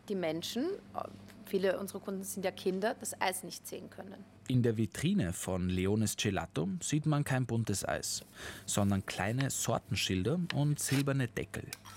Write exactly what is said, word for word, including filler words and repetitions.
die Menschen, viele unserer Kunden sind ja Kinder, das Eis nicht sehen können. In der Vitrine von Leones Gelato sieht man kein buntes Eis, sondern kleine Sortenschilder und silberne Deckel.